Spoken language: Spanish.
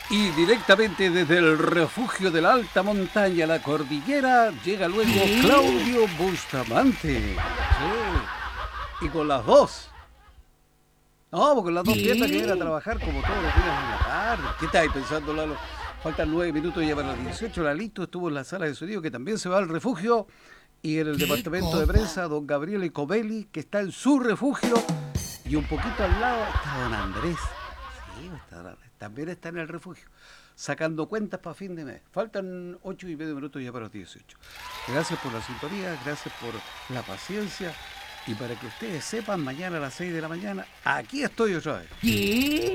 Y directamente desde el refugio de la alta montaña, la cordillera, llega luego Claudio Bustamante. Sí, y con las dos. No, porque con las dos piernas que viene a trabajar como todos los días en la tarde. ¿Qué estáis pensando, Lalo? Faltan 9 minutos y ya para las 18. Lalito estuvo en la sala de sonido que también se va al refugio. Y en el ¿Qué departamento de cosa? prensa, don Gabriel Ecobelli, que está en su refugio. Y un poquito al lado está don Andrés. Sí, está don Andrés. También está en el refugio. Sacando cuentas para fin de mes. Faltan 8:30 ya para los 18. Gracias por la sintonía, gracias por la paciencia. Y para que ustedes sepan, mañana a las 6 de la mañana, aquí estoy otra vez. ¿Qué?